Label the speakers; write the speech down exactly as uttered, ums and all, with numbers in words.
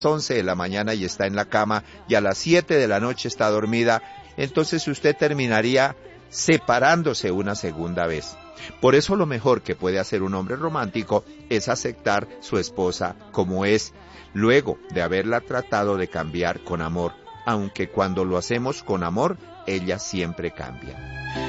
Speaker 1: once de la mañana y está en la cama y a las siete de la noche está dormida, entonces usted terminaría separándose una segunda vez. Por eso lo mejor que puede hacer un hombre romántico es aceptar su esposa como es, luego de haberla tratado de cambiar con amor, aunque cuando lo hacemos con amor, ella siempre cambia.